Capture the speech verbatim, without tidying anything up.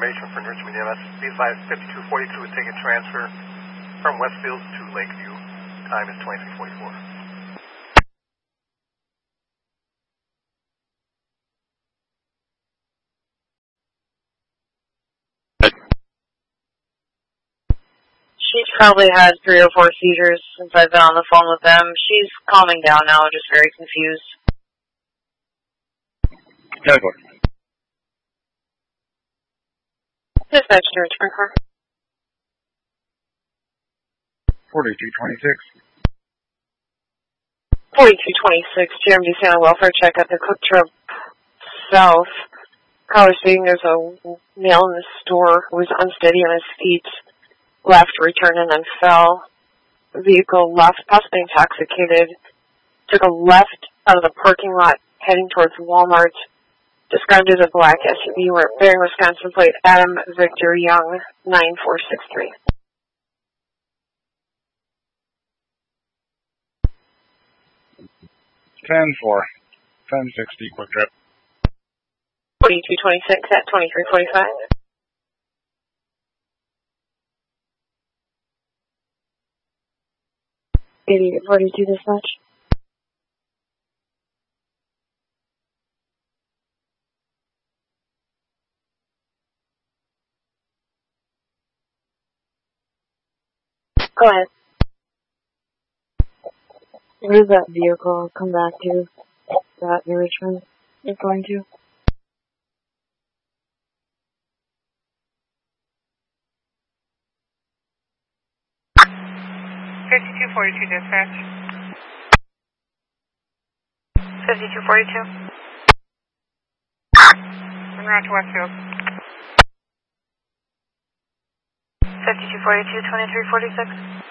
information for Richmond E M S. Be advised, fifty-two forty-two is taking transfer from Westfields to Lakeview. Time is twenty-three forty-four. She's probably had three or four seizures since I've been on the phone with them. She's calming down now, just very confused. Yeah, go ahead. Dispatch to return car. forty-two twenty-six. forty-two twenty-six, J M D Santa welfare check at the Cook Truck South. Caller saying there's a male in the store who was unsteady on his feet, left, returned, and then fell. Vehicle left, possibly intoxicated. Took a left out of the parking lot, heading towards Walmart. Described as a black S U V, bearing Wisconsin plate Adam Victor Young, nine four six three. ten four. ten sixty, quick trip. forty-two twenty-six at twenty-three forty-five. eighty-eight forty-two dispatch. Go ahead. Where does that vehicle come back to that New Richmond is going to? fifty-two forty-two dispatch. fifty-two forty-two. En route to Westfield. fifty-two forty-two, twenty-three forty-six.